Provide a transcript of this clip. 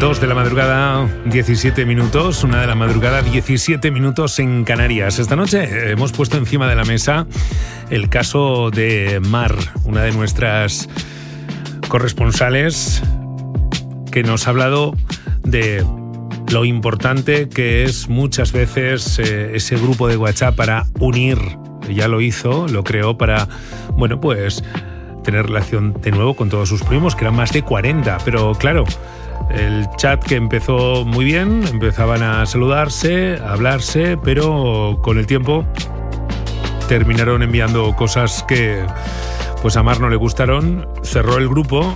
2 de la madrugada, 17 minutos, 1 de la madrugada, 17 minutos en Canarias. Esta noche hemos puesto encima de la mesa el caso de Mar, una de nuestras corresponsales, que nos ha hablado de lo importante que es muchas veces ese grupo de WhatsApp para unir. Ella lo hizo, lo creó para, bueno, pues tener relación de nuevo con todos sus primos, que eran más de 40, pero claro, el chat que empezó muy bien, empezaban a saludarse, a hablarse, pero con el tiempo terminaron enviando cosas que pues a Mar no le gustaron, cerró el grupo